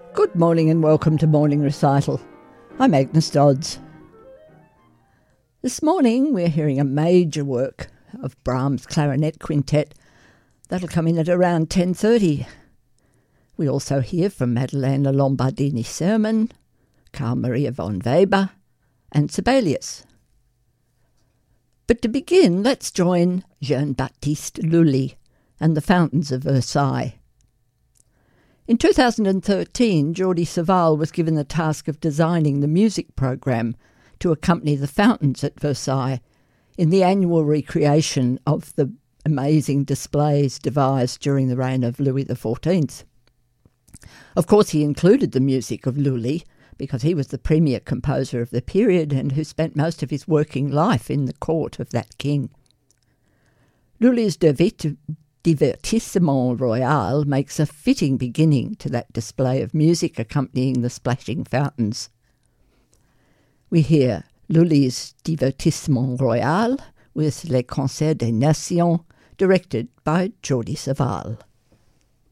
Good morning and welcome to Morning Recital. I'm Agnes Dodds. This morning we're hearing a major work of Brahms' Clarinet Quintet. That'll come in at around 10:30. We also hear from Maddalena Lombardini's Sermon, Carl Maria von Weber and Sibelius. But to begin, let's join Jean-Baptiste Lully and the Fountains of Versailles. In 2013, Jordi Savall was given the task of designing the music program to accompany the fountains at Versailles in the annual recreation of the amazing displays devised during the reign of Louis XIV. Of course, he included the music of Lully because he was the premier composer of the period and who spent most of his working life in the court of that king. Lully's Divertissement Royal makes a fitting beginning to that display of music accompanying the splashing fountains. We hear Lully's Divertissement Royal with Les Concerts des Nations, directed by Jordi Savall.